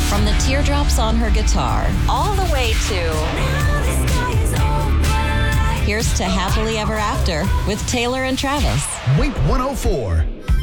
From the teardrops on her guitar, all the way to here's to Happily Ever After with Taylor and Travis. Wink 104.